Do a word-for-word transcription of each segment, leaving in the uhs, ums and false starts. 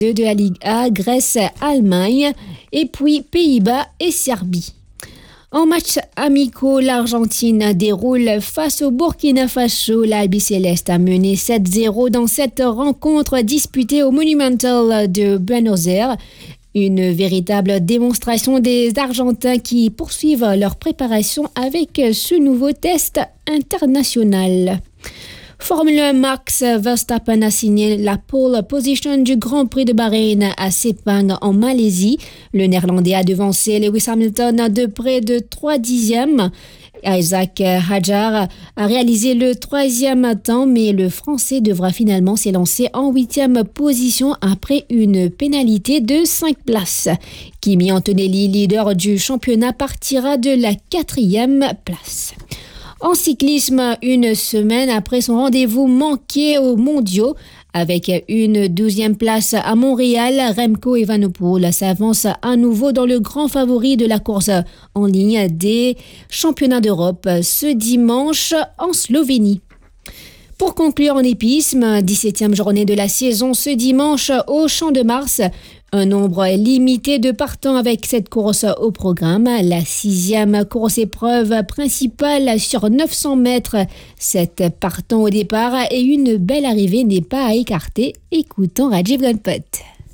de la Ligue A, Grèce, Allemagne, et puis Pays-Bas et Serbie. En match amicaux, l'Argentine déroule face au Burkina Faso. L'Albiceleste a mené sept zéro dans cette rencontre disputée au Monumental de Buenos Aires. Une véritable démonstration des Argentins qui poursuivent leur préparation avec ce nouveau test international. Formule un, Max Verstappen a signé la pole position du Grand Prix de Bahreïn à Sepang en Malaisie. Le Néerlandais a devancé Lewis Hamilton de près de trois dixièmes. Isaac Hadjar a réalisé le troisième temps, mais le Français devra finalement s'élancer en huitième position après une pénalité de cinq places. Kimi Antonelli, leader du championnat, partira de la quatrième place. En cyclisme, une semaine après son rendez-vous manqué aux mondiaux, avec une douzième place à Montréal, Remco Evenepoel s'avance à nouveau dans le grand favori de la course en ligne des championnats d'Europe ce dimanche en Slovénie. Pour conclure en hippisme, dix-septième journée de la saison ce dimanche au Champ de Mars. Un nombre limité de partants avec cette course au programme. La sixième course épreuve principale sur neuf cents mètres. Sept partants au départ et une belle arrivée n'est pas à écarter. Écoutons Rajiv Ganpat.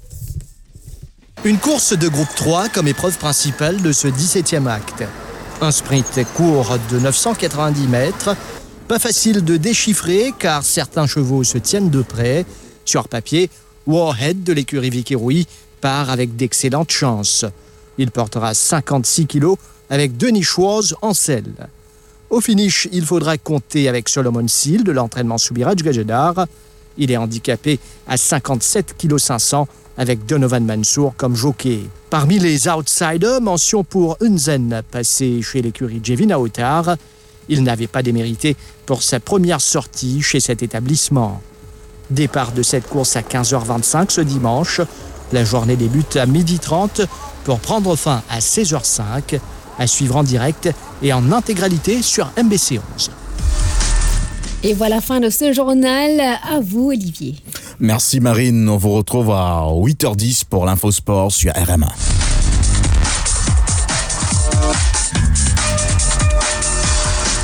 Une course de groupe trois comme épreuve principale de ce dix-septième acte. Un sprint court de neuf cent quatre-vingt-dix mètres. Pas facile de déchiffrer car certains chevaux se tiennent de près. Sur papier, Warhead de l'écurie Vicky Rouy part avec d'excellentes chances. Il portera cinquante-six kilos avec Denis Schwartz en selle. Au finish, il faudra compter avec Solomon Seal de l'entraînement Subiraj Gajedar. Il est handicapé à cinquante-sept virgule cinq kilos avec Donovan Mansour comme jockey. Parmi les outsiders, mention pour Unzen, passé chez l'écurie Jevina Otar. Il n'avait pas démérité pour sa première sortie chez cet établissement. Départ de cette course à quinze heures vingt-cinq ce dimanche. La journée débute à midi trente pour prendre fin à seize heures cinq, à suivre en direct et en intégralité sur M B C onze. Et voilà, fin de ce journal. À vous, Olivier. Merci Marine, on vous retrouve à huit heures dix pour l'Infosport sur R M un.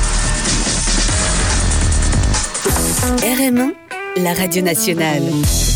R M un, la radio nationale.